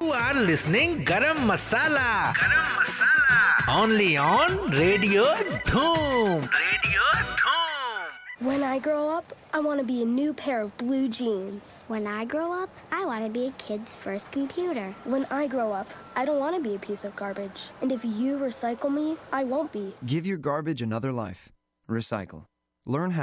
You are listening Garam Masala. Garam Masala. Only on Radio Dhoom. Radio Dhoom. When I grow up, I want to be a new pair of blue jeans. When I grow up, I want to be a kid's first computer. When I grow up, I don't want to be a piece of garbage. And if you recycle me, I won't be. Give your garbage another life. Recycle. Learn how.